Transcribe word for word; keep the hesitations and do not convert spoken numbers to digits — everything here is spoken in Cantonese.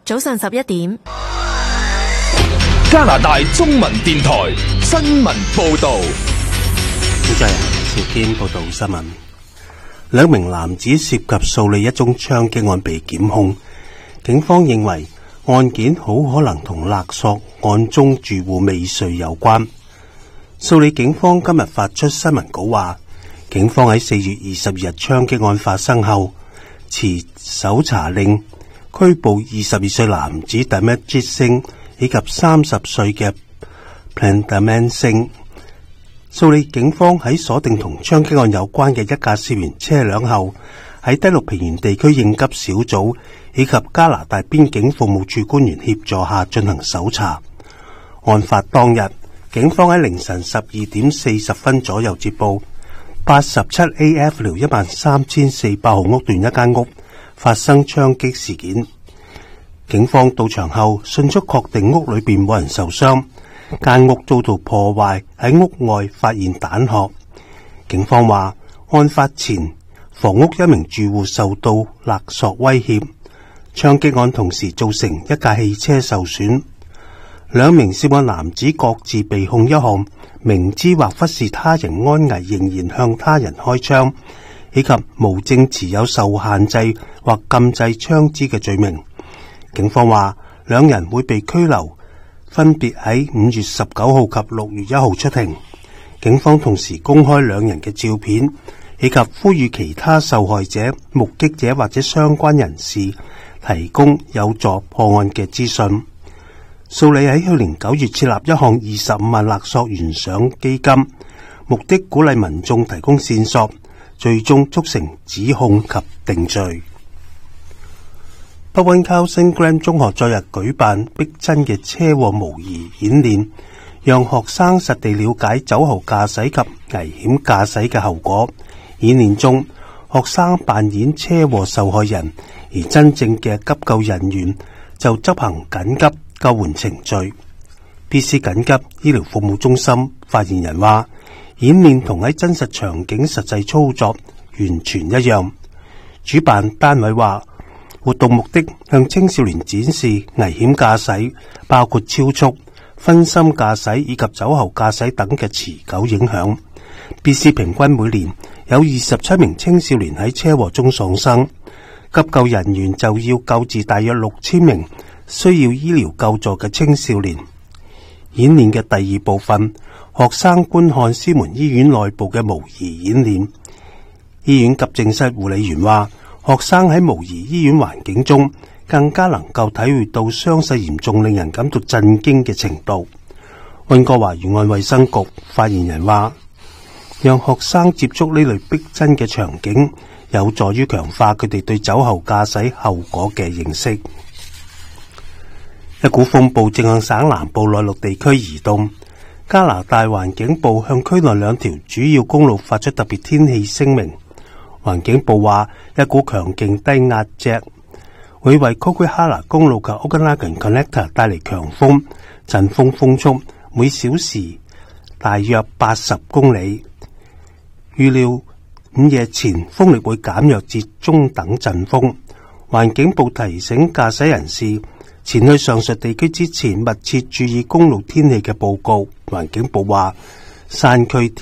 早上十一點。 加拿大中文電台新聞報道。 主持人邵堅報道新聞。兩名男子涉及數理一宗槍擊案被檢控，警方認為案件好可能同勒索案中住戶未遂有關。數理警方今日發出新聞稿話，警方喺四月二十日槍擊案發生後持搜查令拘捕二十二歲男子 Damanjeet Singh 以及三十歲嘅 Prandaman Singh。數理警方喺鎖定同槍擊案有關嘅一架涉嫌車輛後，喺低陸平原地區應急小組以及加拿大邊境服務處官員協助下進行搜查。案發當日，警方喺凌晨十二點四十分左右接報，八十七 A F 寮一萬三千四百號屋段一間屋發生槍擊事件。警方到場後迅速確定屋裏邊冇人受傷，間屋遭到破壞，喺屋外發現彈殼。警方話，案發前房屋一名住戶受到勒索威脅，槍擊案同時造成一架汽車受損。兩名涉案男子各自被控一項明知或忽視他人安危仍然向他人開槍，以及無證持有受限制或禁制槍支嘅罪名。警方話，兩人會被拘留，分別喺五月十九號及六月一號出庭。警方同時公開兩人嘅照片，以及呼籲其他受害者、目擊者或者相關人士提供有助破案嘅資訊。數理喺去年九月設立一項二十五萬勒索懸賞基金，目的鼓勵民眾提供線索，最終促成指控及定罪。北溫 Carlson Grant 中學昨日舉辦逼真嘅車禍模擬演練，讓學生實地了解酒後駕駛及危險駕駛嘅後果。演練中，學生扮演車禍受害人，而真正嘅急救人員就執行緊急救援程序。B C 緊急醫療服務中心發言人話，演練同喺真實場景實際操作完全一樣。主辦單位話，活動目的向青少年展示危險駕駛，包括超速、分心駕駛以及酒後駕駛等嘅持久影響。B C 平均每年有二十七名青少年喺車禍中喪生，急救人員就要救治大約六千名需要醫療救助嘅青少年。演練嘅第二部分，學生觀看獅門醫院內部嘅模擬演練。醫院急症室護理員話，學生喺模擬醫院環境中更加能夠體會到傷勢嚴重令人感到震驚嘅程度。溫哥華沿岸衛生局發言人話，讓學生接觸呢類逼真嘅場景，有助於強化佢哋對酒後駕駛後果嘅認識。一股風暴正向省南部內陸地區移動，加拿大環境部向區內兩條主要公路發出特別天氣聲明。環境部話，一股強勁低壓脊會為 Coquihalla 公路及 Okanagan Connector 帶嚟強風，陣風風速每小時大約八十公里。預料午夜前風力會減弱至中等陣風。環境部提醒駕駛人士前去上述地區之前，密切注意公路天氣嘅報告。環境部話，山區